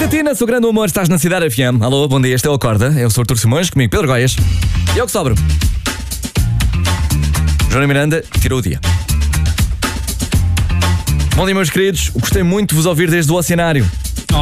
Sabatina, sou grande humor, estás na Cidade FM. Alô, bom dia, este é o Acorda. Eu sou Artur Simões, comigo Pedro Goias. E eu que sobro. Joana Miranda tirou o dia. Bom dia, meus queridos. Gostei muito de vos ouvir desde o Oceanário.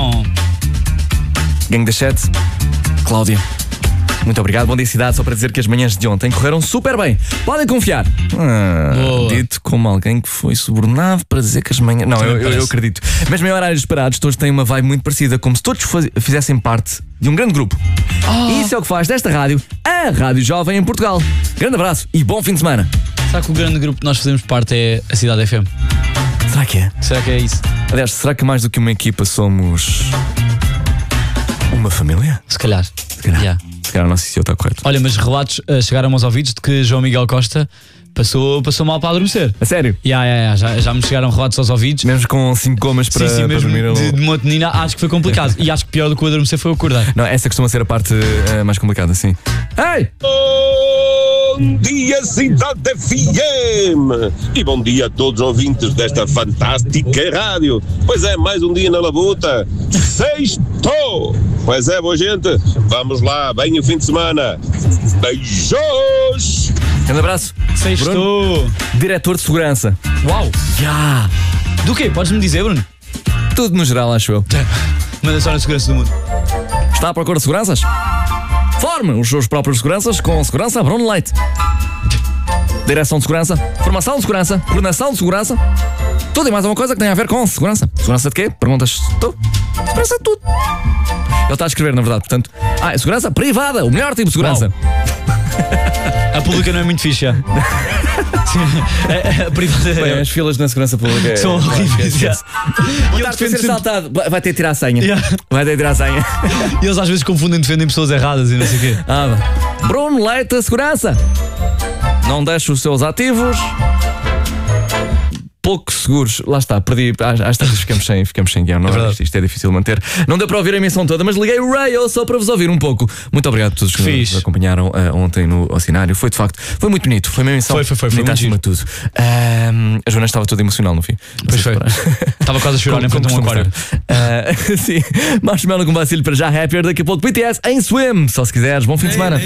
Gangue das 7, Cláudia. Muito obrigado, bom dia cidade. Só para dizer que as manhãs de ontem correram super bem. Podem confiar. Dito como alguém que foi subornado para dizer que as manhãs... Não, eu acredito. Mesmo em horários parados, todos têm uma vibe muito parecida, como se todos fizessem parte de um grande grupo. E isso é o que faz desta rádio a Rádio Jovem em Portugal. Grande abraço e bom fim de semana. Será que o grande grupo que nós fazemos parte é a Cidade FM? Será que é? Será que é isso? Aliás, será que mais do que uma equipa somos uma família? Se calhar. Yeah. Se calhar não sei se eu está correto. Olha, mas relatos chegaram aos ouvidos de que João Miguel Costa passou mal para adormecer. A sério? Já me chegaram relatos aos ouvidos. Mesmo com 5 gomas para dormir. De motonina, acho que foi complicado. E acho que pior do que o adormecer foi o acordar. Não, essa costuma ser a parte mais complicada, sim. Ei! Bom dia, Cidade FM! E bom dia a todos os ouvintes desta fantástica rádio. Pois é, mais um dia na labuta. Sextou! Pois é, boa gente, vamos lá, bem o fim de semana. Beijos! Grande abraço. Sextou! Diretor de segurança. Uau! Já! Do quê? Podes-me dizer, Bruno? Tudo no geral, acho eu. Manda só na segurança do mundo. Está à procura de seguranças? Forme os seus próprios seguranças com segurança Bruno Leite. Direção de segurança, formação de segurança, coordenação de segurança. Tudo e mais uma coisa que tem a ver com segurança. Segurança de quê? Perguntas tu? Segurança de tudo. Ele está a escrever, na verdade, portanto. É segurança privada, o melhor tipo de segurança. A pública não é muito fixe, já. A privada Bem, as filas na segurança pública são horríveis. E ele ser saltado, vai ter de tirar a senha. Vai ter de tirar a senha. E eles às vezes confundem, defendem pessoas erradas e não sei o quê. Bruno Leite, a segurança. Não deixe os seus ativos pouco seguros. Lá está, perdi. Às tantas ficamos sem guião. Não é? Isto é difícil de manter. Não deu para ouvir a emissão toda, mas liguei o rail só para vos ouvir um pouco. Muito obrigado a todos que nos acompanharam ontem no Oceanário. Foi de facto, foi muito bonito. Foi uma emissão bonita acima de tudo. A Joana estava toda emocional no fim. Pois foi. Estava quase a chorar em frente a um aquário. Sim, Marshmallow com vacilo para já. Happier, daqui a pouco BTS em Swim. Só se quiseres, bom fim de semana.